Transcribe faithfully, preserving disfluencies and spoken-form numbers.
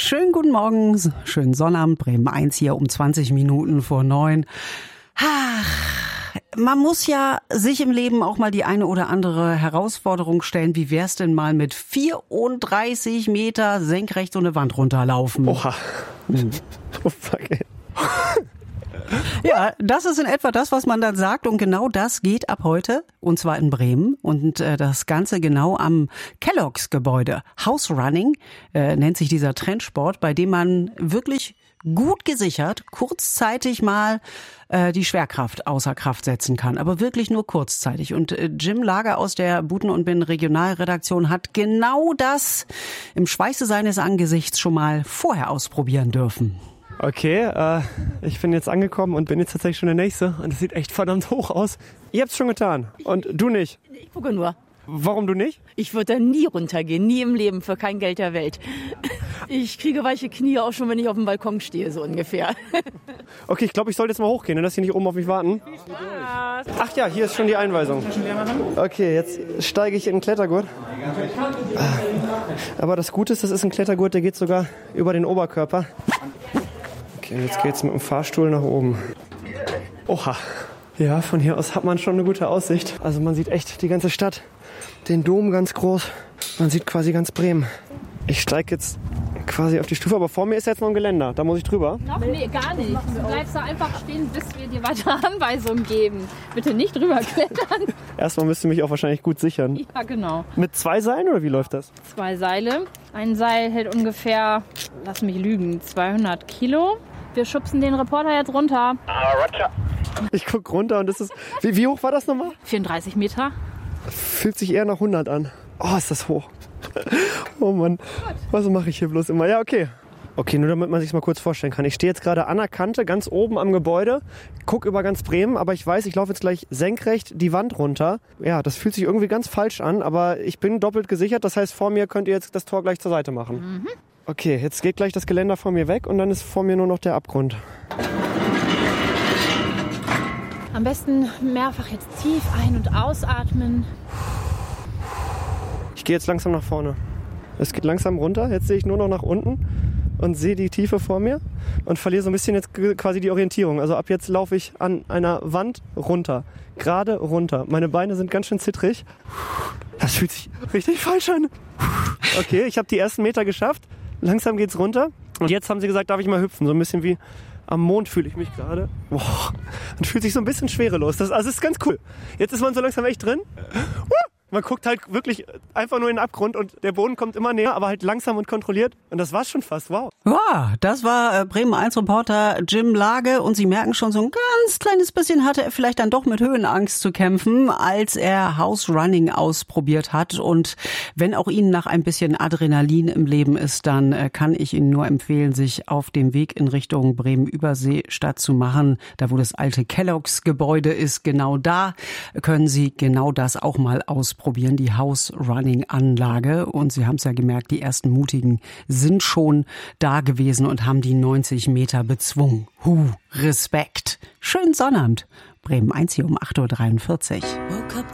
Schönen guten Morgen, schönen Sonnabend, Bremen eins hier um zwanzig Minuten vor neun. Ach, man muss ja sich im Leben auch mal die eine oder andere Herausforderung stellen. Wie wär's denn mal mit vierunddreißig Meter senkrecht so eine Wand runterlaufen? Oha. Hm. Oh fuck, ey. Ja, das ist in etwa das, was man dann sagt. Und genau das geht ab heute, und zwar in Bremen. Und äh, das Ganze genau am Kellogg's-Gebäude. House Running äh, nennt sich dieser Trendsport, bei dem man wirklich gut gesichert kurzzeitig mal äh, die Schwerkraft außer Kraft setzen kann. Aber wirklich nur kurzzeitig. Und äh, Jim Lager aus der Buten und Bin Regionalredaktion hat genau das im Schweiße seines Angesichts schon mal vorher ausprobieren dürfen. Okay, äh, ich bin jetzt angekommen und bin jetzt tatsächlich schon der Nächste. Und es sieht echt verdammt hoch aus. Ihr habt's schon getan. Und du nicht? Ich gucke nur. Warum du nicht? Ich würde da nie runtergehen, nie im Leben, für kein Geld der Welt. Ich kriege weiche Knie auch schon, wenn ich auf dem Balkon stehe, so ungefähr. Okay, ich glaube, ich sollte jetzt mal hochgehen, dass Sie nicht oben auf mich warten. Ach ja, hier ist schon die Einweisung. Okay, jetzt steige ich in den Klettergurt. Aber das Gute ist, das ist ein Klettergurt, der geht sogar über den Oberkörper. Okay, jetzt geht's mit dem Fahrstuhl nach oben. Oha. Ja, von hier aus hat man schon eine gute Aussicht. Also man sieht echt die ganze Stadt, den Dom ganz groß. Man sieht quasi ganz Bremen. Ich steige jetzt quasi auf die Stufe, aber vor mir ist jetzt noch ein Geländer. Da muss ich drüber. Noch? Nee, gar nicht. Du bleibst da einfach stehen, bis wir dir weitere Anweisungen geben. Bitte nicht drüber klettern. Erstmal müsst ihr mich auch wahrscheinlich gut sichern. Ja, genau. Mit zwei Seilen oder wie läuft das? Zwei Seile. Ein Seil hält ungefähr, lass mich lügen, zweihundert Kilo. Wir schubsen den Reporter jetzt runter. Ah, Roger. Ich guck runter und das ist... Wie, wie hoch war das nochmal? vierunddreißig Meter. Fühlt sich eher nach hundert an. Oh, ist das hoch. Oh Mann, was mache ich hier bloß immer? Ja, okay. Okay, nur damit man sich mal kurz vorstellen kann. Ich stehe jetzt gerade an der Kante, ganz oben am Gebäude, guck über ganz Bremen, aber ich weiß, ich laufe jetzt gleich senkrecht die Wand runter. Ja, das fühlt sich irgendwie ganz falsch an, aber ich bin doppelt gesichert. Das heißt, vor mir könnt ihr jetzt das Tor gleich zur Seite machen. Mhm. Okay, jetzt geht gleich das Geländer vor mir weg und dann ist vor mir nur noch der Abgrund. Am besten mehrfach jetzt tief ein- und ausatmen. Ich gehe jetzt langsam nach vorne. Es geht langsam runter. Jetzt sehe ich nur noch nach unten und sehe die Tiefe vor mir und verliere so ein bisschen jetzt quasi die Orientierung. Also ab jetzt laufe ich an einer Wand runter. Gerade runter. Meine Beine sind ganz schön zittrig. Das fühlt sich richtig falsch an. Okay, ich habe die ersten Meter geschafft. Langsam geht's runter. Und jetzt haben sie gesagt, darf ich mal hüpfen. So ein bisschen wie am Mond fühle ich mich gerade. Boah, und fühlt sich so ein bisschen schwerelos. Das, also das ist ganz cool. Jetzt ist man so langsam echt drin. Man guckt halt wirklich einfach nur in den Abgrund und der Boden kommt immer näher, aber halt langsam und kontrolliert. Und das war's schon fast. Wow. Ja, das war äh, Bremen eins Reporter Jim Lage. Und Sie merken schon, so ein ganz kleines bisschen hatte er vielleicht dann doch mit Höhenangst zu kämpfen, als er House Running ausprobiert hat. Und wenn auch Ihnen nach ein bisschen Adrenalin im Leben ist, dann äh, kann ich Ihnen nur empfehlen, sich auf dem Weg in Richtung Bremen-Überseestadt zu machen. Da, wo das alte Kellogg's-Gebäude ist, genau da können Sie genau das auch mal ausprobieren. Probieren die House-Running-Anlage. Und Sie haben es ja gemerkt, die ersten Mutigen sind schon da gewesen und haben die neunzig Meter bezwungen. Huh, Respekt. Schönen Sonnabend. Bremen eins hier um acht Uhr dreiundvierzig. Woke up